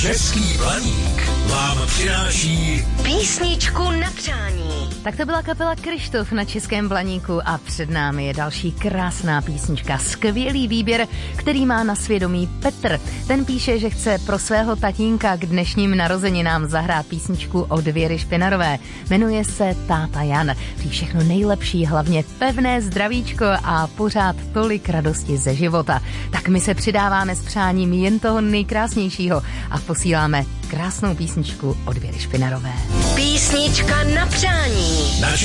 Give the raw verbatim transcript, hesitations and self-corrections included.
Český Blaník vám přináší písničku na přání. Tak to byla kapela Kryštof na Českém Blaníku a před námi je další krásná písnička. Skvělý výběr, který má na svědomí Petr. Ten píše, že chce pro svého tatínka k dnešním narozeninám zahrát písničku od Věry Špinarové. Jmenuje se Táta Jan. Pří všechno nejlepší, hlavně pevné zdravíčko a pořád tolik radosti ze života. Tak my se přidáváme s přáním jen toho nejkrásnějšího a posíláme krásnou písničku od Věry Špinarové. Písnička na přání. na